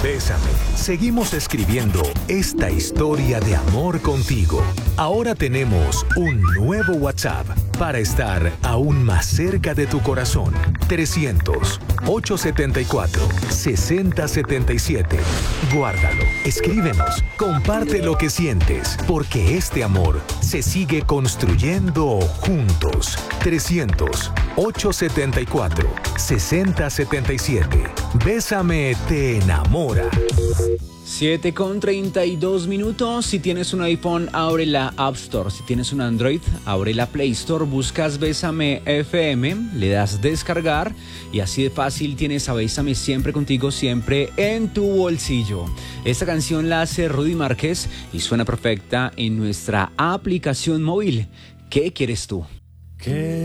Bésame. Seguimos escribiendo esta historia de amor contigo. Ahora tenemos un nuevo WhatsApp para estar aún más cerca de tu corazón. 300-874-6077. Guárdalo, escríbenos, comparte lo que sientes, porque este amor se sigue construyendo juntos. 300-874-6077. Bésame te enamora. 7:32. Si tienes un iPhone, abre la App Store. Si tienes un Android, abre la Play Store, buscas Bésame FM, le das descargar y así de fácil tienes a Bésame siempre contigo, siempre en tu bolsillo. Esta canción la hace Rudy Márquez y suena perfecta en nuestra aplicación móvil. ¿Qué quieres tú?